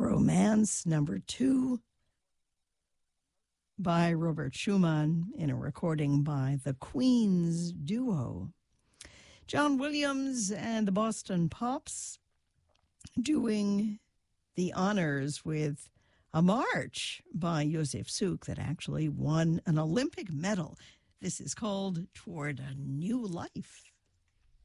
Romance number 2 by Robert Schumann in a recording by the Queens duo. John Williams and the Boston Pops doing the honors with a march by Josef Suk that actually won an Olympic medal. This is called Toward a New Life.